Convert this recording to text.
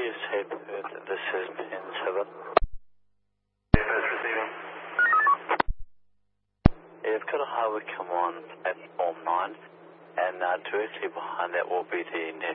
GSA Perth, this is Pin 7. Receiving. You've got a highway come on platform 9, and directly behind that will be the